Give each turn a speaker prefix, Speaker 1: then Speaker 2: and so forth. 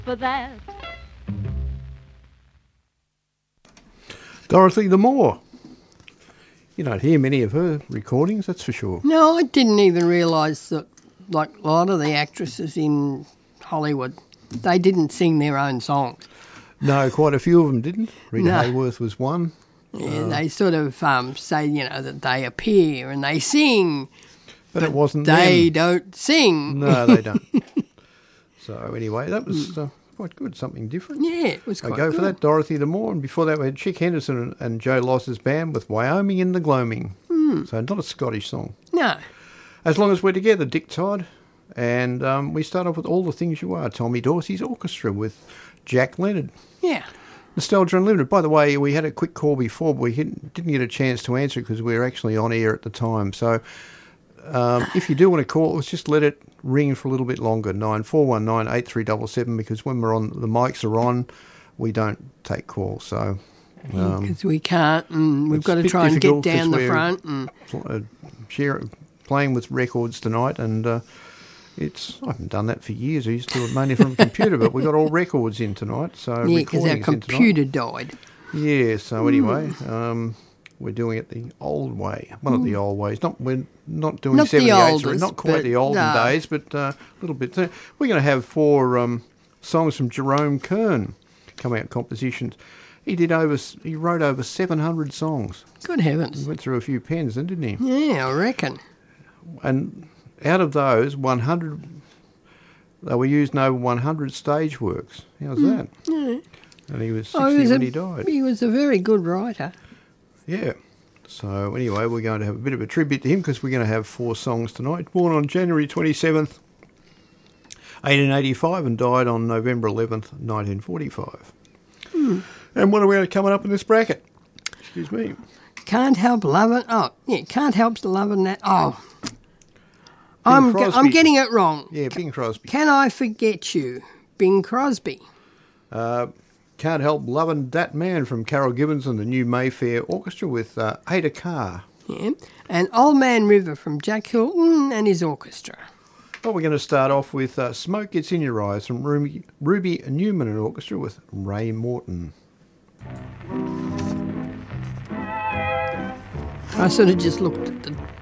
Speaker 1: for that.
Speaker 2: Dorothy the Moore. You don't hear many of her recordings, that's for sure.
Speaker 3: No, I didn't even realise that, like a lot of the actresses in Hollywood, they didn't sing their own songs.
Speaker 2: No, quite a few of them didn't. Rita
Speaker 3: No.
Speaker 2: Hayworth was one.
Speaker 3: Yeah, they sort of say, that they appear and they sing,
Speaker 2: But it wasn't
Speaker 3: they
Speaker 2: them.
Speaker 3: don't sing.
Speaker 2: No, they don't. So anyway, that was quite good, something different.
Speaker 3: Yeah, it was quite
Speaker 2: I go
Speaker 3: good.
Speaker 2: for that, Dorothy the Moore, and before that we had Chick Henderson and Joe Loss's band with Wyoming in the Gloaming. So not a Scottish song.
Speaker 3: No.
Speaker 2: As Long as We're Together, Dick Todd. And we start off with All the Things You Are, Tommy Dorsey's orchestra with Jack Leonard.
Speaker 3: Yeah.
Speaker 2: Nostalgia Unlimited. By the way, we had a quick call before, but we didn't get a chance to answer it because we were actually on air at the time. So if you do want to call us, just let it ring for a little bit longer, 9419-8377, because when we're on, the mics are on, we don't take calls. So
Speaker 3: Because we can't, and we've
Speaker 2: it's
Speaker 3: got
Speaker 2: a
Speaker 3: to
Speaker 2: bit
Speaker 3: try and get
Speaker 2: difficult
Speaker 3: down
Speaker 2: 'cause
Speaker 3: the
Speaker 2: we're
Speaker 3: front. And
Speaker 2: playing with records tonight, and I haven't done that for years. I used to do it mainly from a computer, but we got all records in tonight. So
Speaker 3: yeah, because our
Speaker 2: recordings in tonight.
Speaker 3: computer died.
Speaker 2: Yeah, so anyway, we're doing it the old way. One of the old ways. We're not doing
Speaker 3: Not the
Speaker 2: 78s,
Speaker 3: oldest,
Speaker 2: not quite
Speaker 3: but
Speaker 2: the olden
Speaker 3: no.
Speaker 2: days, but a little bit. We're going to have 4 songs from Jerome Kern come out, compositions. He wrote over 700 songs.
Speaker 3: Good heavens.
Speaker 2: He went through a few pens then, didn't he?
Speaker 3: Yeah, I reckon.
Speaker 2: And out of those, 100, they were used in over 100 stage works. How's that?
Speaker 3: Yeah.
Speaker 2: And he was 60 when he died.
Speaker 3: He was a very good writer.
Speaker 2: Yeah. So anyway, we're going to have a bit of a tribute to him because we're going to have 4 songs tonight. Born on January 27th, 1885 and died on November 11th, 1945. And what are we coming up in this bracket? Excuse me.
Speaker 3: Can't help loving. Oh, yeah, can't help loving that. Oh, I'm
Speaker 2: Crosby.
Speaker 3: getting it wrong.
Speaker 2: Yeah, Bing Crosby.
Speaker 3: Can I forget you, Bing Crosby?
Speaker 2: Can't Help Lovin' That Man from Carol Gibbons and the New Mayfair Orchestra with Ada Carr.
Speaker 3: Yeah, and Old Man River from Jack Hilton and his orchestra.
Speaker 2: Well, we're going to start off with Smoke Gets in Your Eyes from Ruby Newman and Orchestra with Ray Morton.
Speaker 3: I sort of just looked at the